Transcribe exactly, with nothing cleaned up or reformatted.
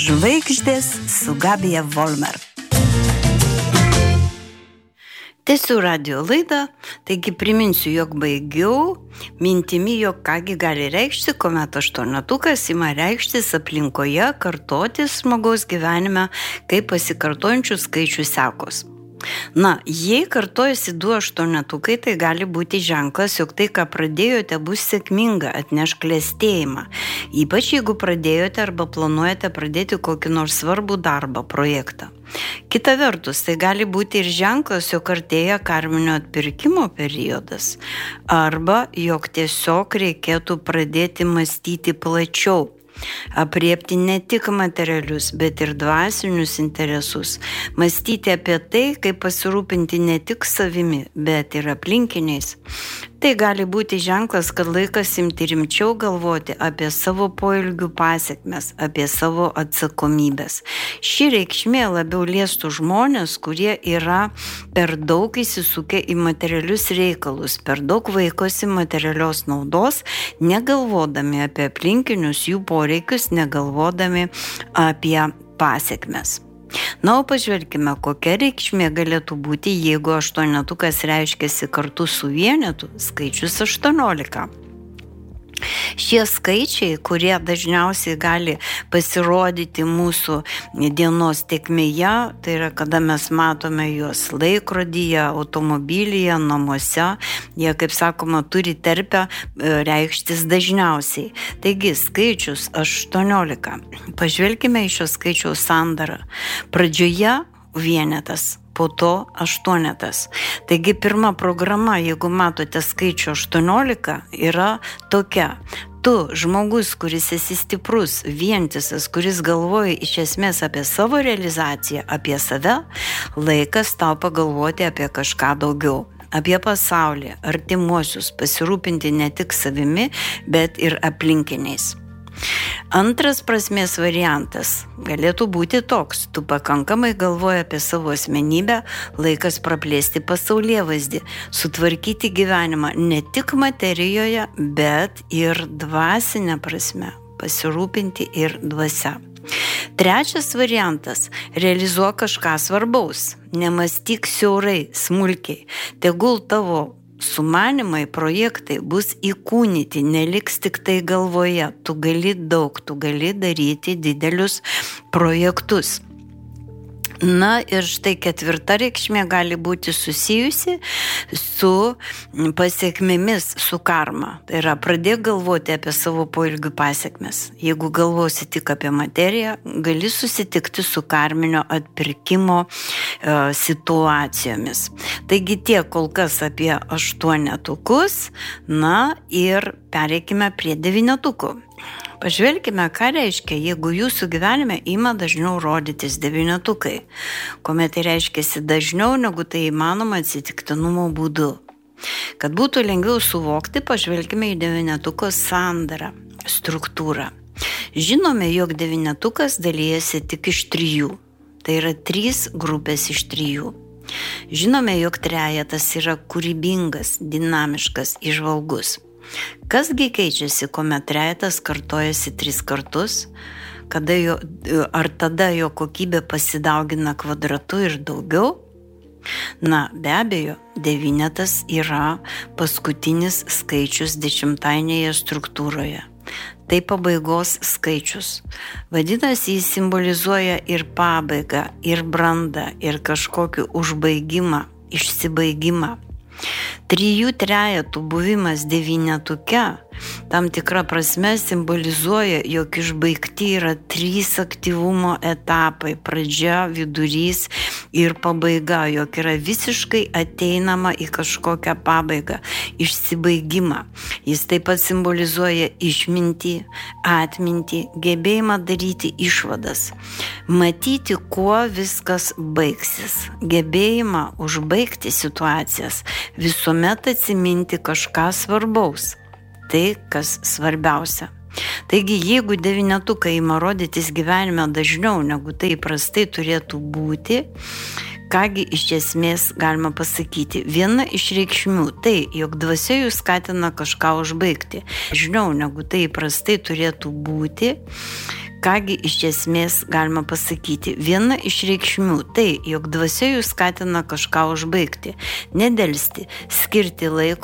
Žvaigždės su Gabija Volmer. Tęsiu radio laidą, taigi priminsiu, jog baigiau mintimi, jog kągi gali reikšti, kuomet aštuonetukas ima reikštis aplinkoje, kartotis žmogaus gyvenime, kaip pasikartojančių skaičių sekos. Na, jei kartojasi du aštuonetukai, tai gali būti ženklas, jog tai, ką pradėjote, bus sėkminga, atneš klestėjimą. Ypač jeigu pradėjote arba planuojate pradėti kokį nors svarbų darbą, projektą. Kita vertus, tai gali būti ir ženklas, jog artėja karminio atpirkimo periodas, arba jog tiesiog reikėtų pradėti mąstyti plačiau. Apriepti ne tik materialius, bet ir dvasinius interesus. Mąstyti apie tai, kaip pasirūpinti ne tik savimi, bet ir aplinkiniais. Tai gali būti ženklas, kad laikas imti rimčiau galvoti apie savo poelgių pasekmes, apie savo atsakomybės. Ši reikšmė labiau liestų žmonės, kurie yra per daug įsisukę į materialius reikalus, per daug vaikosi materialios naudos, negalvodami apie aplinkinius jų poreikius, negalvodami apie pasekmes. Na, o pažvelkime, kokia reikšmė galėtų būti, jeigu aštuonetukas reiškiasi kartu su vienetu, skaičius aštuoniolika. Šie skaičiai, kurie dažniausiai gali pasirodyti mūsų dienos tėkmėje, tai yra, kada mes matome juos laikrodyje, automobilyje, namuose, jie, kaip sakoma, turi terpę reikštis dažniausiai. Taigi, skaičius aštuoniolika. Pažvelkime į šio skaičiaus sandarą. Pradžioje vienetas, po to aštuonetas. Taigi pirma programa, jeigu matote skaičių aštuoniolika, yra tokia. Tu, žmogus, kuris esi stiprus, vientisas, kuris galvoja iš esmės apie savo realizaciją, apie save, laikas tau pagalvoti apie kažką daugiau. Apie pasaulį, artimuosius, pasirūpinti ne tik savimi, bet ir aplinkiniais. Antras prasmės variantas galėtų būti toks. Tu pakankamai galvoji apie savo asmenybę, laikas praplėsti pasaulėvaizdį, sutvarkyti gyvenimą ne tik materijoje, bet ir dvasinė prasme, pasirūpinti ir dvasia. Trečias variantas – realizuok kažką svarbaus, nemąstyk siaurai, smulkiai, tegul tavo sumanimai, projektai bus įkūnyti, neliks tik tai galvoje. Tu gali daug, tu gali daryti didelius projektus. Na ir štai ketvirta reikšmė gali būti susijusi su pasiekmėmis, su karma. Tai yra, pradėk galvoti apie savo poelgių pasiekmes. Jeigu galvosi tik apie materiją, gali susitikti su karminio atpirkimo e, situacijomis. Taigi tiek kol kas apie aštuonetukus, na ir pereikime prie devynetukų. Pažvelkime, ką reiškia, jeigu jūsų gyvenime ima dažniau rodytis devynetukai, kuomet tai reiškiasi dažniau, negu tai įmanoma atsitiktinumo būdu. Kad būtų lengviau suvokti, pažvelkime į devynetuko sandarą, struktūrą. Žinome, jog devynetukas dalyjasi tik iš trijų. Tai yra trys grupės iš trijų. Žinome, jog trejetas yra kūrybingas, dinamiškas, įžvalgus. Kasgi keičiasi, kuomet trejetas kartojasi tris kartus, kada jo, ar tada jo kokybė pasidaugina kvadratu ir daugiau? Na, be abejo, devynetas yra paskutinis skaičius dešimtainėje struktūroje. Tai pabaigos skaičius. Vadinasi, jis simbolizuoja ir pabaigą, ir brandą, ir kažkokį užbaigimą, išsibaigimą. Trijų trejetų buvimas devynetuke tam tikra prasme simbolizuoja, jog išbaigti yra trys aktyvumo etapai – pradžia, vidurys ir pabaiga, jog yra visiškai ateinama į kažkokią pabaigą, išsibaigimą. Jis taip pat simbolizuoja išmintį, atmintį, gebėjimą daryti išvadas, matyti, kuo viskas baigsis, gebėjimą užbaigti situacijas, visuomet atsiminti kažką svarbaus. Tai, kas svarbiausia. Taigi, jeigu devynetukai ima rodytis gyvenime dažniau, negu tai įprastai turėtų būti, kągi iš esmės galima pasakyti? Viena iš reikšmių tai, jog dvasia jūs skatina kažką užbaigti. Žinau, negu tai įprastai turėtų būti, Kągi iš esmės galima pasakyti? Viena iš reikšmių tai, jog dvasia jūs skatina kažką užbaigti, nedelsti, skirti laiko